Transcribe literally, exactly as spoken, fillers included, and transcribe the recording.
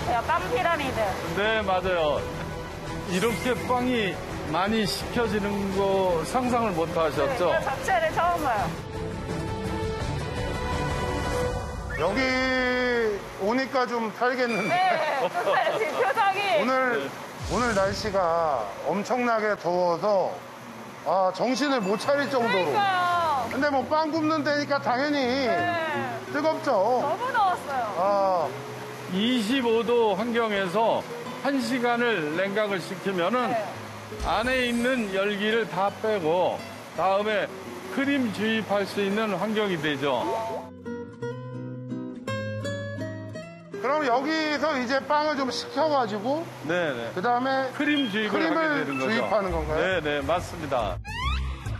같아요. 빵 피라미드. 네, 맞아요. 이렇게 빵이 많이 식혀지는 거 상상을 못 하셨죠? 네, 그 자체를 처음 봐요. 여기 오니까 좀 살겠는데. 네, 좋아요. 지금 표정이. 오늘, 네. 오늘 날씨가 엄청나게 더워서 아, 정신을 못 차릴 정도로. 그러니까요. 근데 뭐 빵 굽는 데니까 당연히 네. 뜨겁죠. 너무 더웠어요. 아, 이십오 도 환경에서 한 시간을 냉각을 시키면은 네. 안에 있는 열기를 다 빼고 다음에 크림 주입할 수 있는 환경이 되죠. 그럼 여기서 이제 빵을 좀 식혀가지고 네네. 그 다음에 크림 주입을 하게 크림을 되는 거죠. 주입하는 건가요? 네네, 맞습니다.